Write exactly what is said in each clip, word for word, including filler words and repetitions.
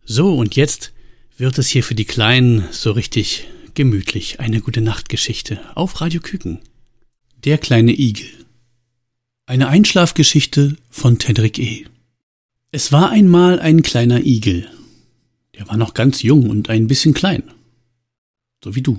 So, und jetzt wird es hier für die Kleinen so richtig gemütlich. Eine gute Nachtgeschichte auf Radio Küken. Der kleine Igel. Eine Einschlafgeschichte von Tedrick E. Es war einmal ein kleiner Igel. Der war noch ganz jung und ein bisschen klein. So wie du.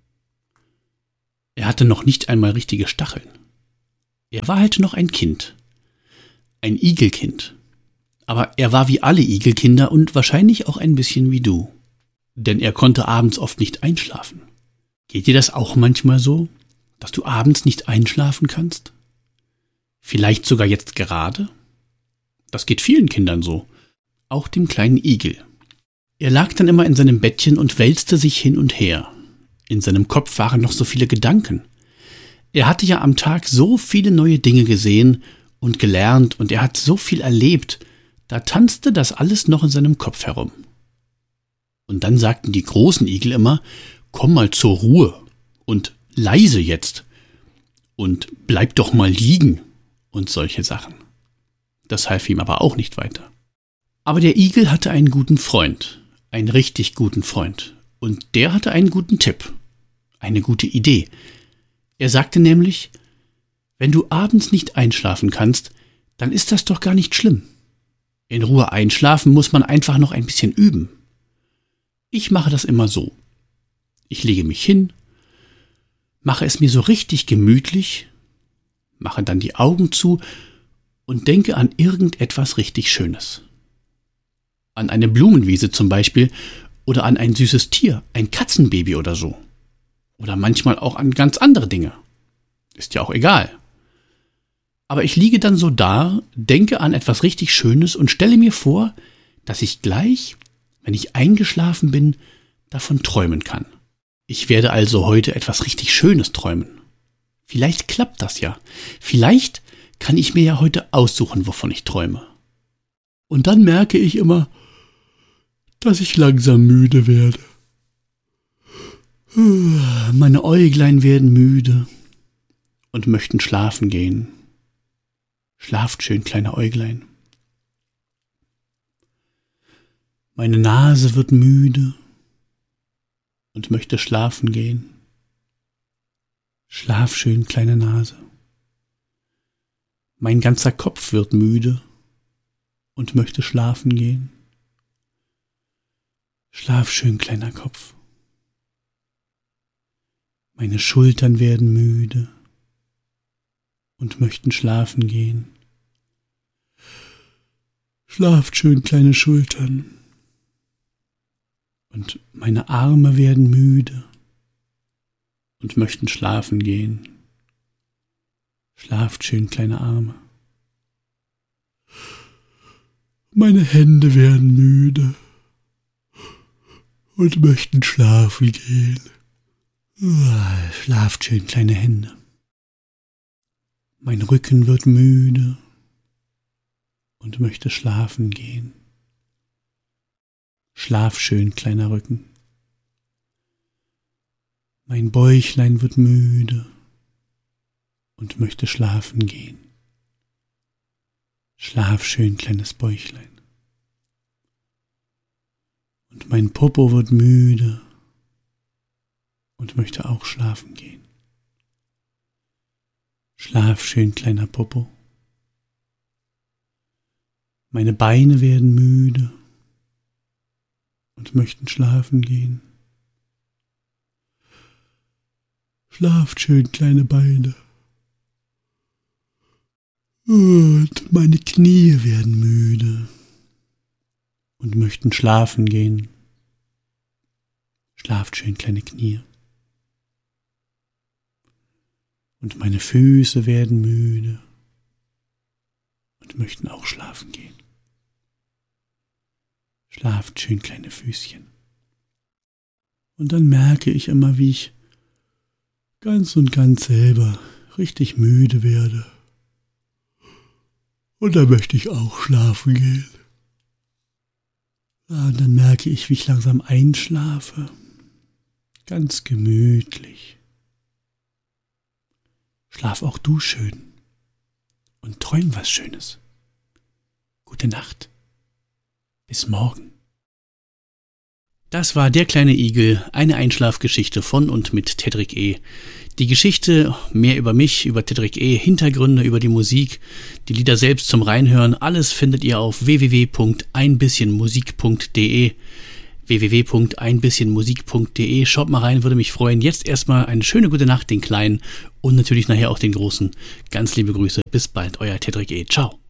Er hatte noch nicht einmal richtige Stacheln. Er war halt noch ein Kind. Ein Igelkind. Aber er war wie alle Igelkinder und wahrscheinlich auch ein bisschen wie du. Denn er konnte abends oft nicht einschlafen. Geht dir das auch manchmal so, dass du abends nicht einschlafen kannst? Vielleicht sogar jetzt gerade? Das geht vielen Kindern so. Auch dem kleinen Igel. Er lag dann immer in seinem Bettchen und wälzte sich hin und her. In seinem Kopf waren noch so viele Gedanken. Er hatte ja am Tag so viele neue Dinge gesehen und gelernt und er hat so viel erlebt. Da tanzte das alles noch in seinem Kopf herum. Und dann sagten die großen Igel immer, komm mal zur Ruhe und leise jetzt und bleib doch mal liegen und solche Sachen. Das half ihm aber auch nicht weiter. Aber der Igel hatte einen guten Freund, einen richtig guten Freund, und der hatte einen guten Tipp, eine gute Idee. Er sagte nämlich, wenn du abends nicht einschlafen kannst, dann ist das doch gar nicht schlimm. In Ruhe einschlafen muss man einfach noch ein bisschen üben. Ich mache das immer so. Ich lege mich hin, mache es mir so richtig gemütlich, mache dann die Augen zu und denke an irgendetwas richtig Schönes. An eine Blumenwiese zum Beispiel oder an ein süßes Tier, ein Katzenbaby oder so. Oder manchmal auch an ganz andere Dinge. Ist ja auch egal. Aber ich liege dann so da, denke an etwas richtig Schönes und stelle mir vor, dass ich gleich, wenn ich eingeschlafen bin, davon träumen kann. Ich werde also heute etwas richtig Schönes träumen. Vielleicht klappt das ja. Vielleicht kann ich mir ja heute aussuchen, wovon ich träume. Und dann merke ich immer, dass ich langsam müde werde. Meine Äuglein werden müde und möchten schlafen gehen. Schlaft schön, kleine Äuglein. Meine Nase wird müde und möchte schlafen gehen. Schlaf schön, kleine Nase. Mein ganzer Kopf wird müde und möchte schlafen gehen. Schlaf schön, kleiner Kopf. Meine Schultern werden müde und möchten schlafen gehen. Schlaft schön, kleine Schultern. Und meine Arme werden müde und möchten schlafen gehen. Schlaft schön, kleine Arme. Meine Hände werden müde und möchten schlafen gehen. Schlaft schön, kleine Hände. Mein Rücken wird müde und möchte schlafen gehen. Schlaf schön, kleiner Rücken. Mein Bäuchlein wird müde und möchte schlafen gehen. Schlaf schön, kleines Bäuchlein. Und mein Popo wird müde und möchte auch schlafen gehen. Schlaf schön, kleiner Popo. Meine Beine werden müde und möchten schlafen gehen. Schlaft schön, kleine Beine. Und meine Knie werden müde und möchten schlafen gehen. Schlaft schön, kleine Knie. Und meine Füße werden müde und möchten auch schlafen gehen. Schlaft schön, kleine Füßchen. Und dann merke ich immer, wie ich ganz und ganz selber richtig müde werde. Und dann möchte ich auch schlafen gehen. Ja, und dann merke ich, wie ich langsam einschlafe. Ganz gemütlich. Schlaf auch du schön und träum was Schönes. Gute Nacht. Bis morgen. Das war Der kleine Igel, eine Einschlafgeschichte von und mit Tedrick E. Die Geschichte, mehr über mich, über Tedrick E., Hintergründe, über die Musik, die Lieder selbst zum Reinhören, alles findet ihr auf w w w punkt ein bisschen musik punkt de. w w w punkt ein bisschen musik punkt de. Schaut mal rein, würde mich freuen. Jetzt erstmal eine schöne gute Nacht, den Kleinen und natürlich nachher auch den Großen. Ganz liebe Grüße, bis bald, euer Tedrick E. Ciao.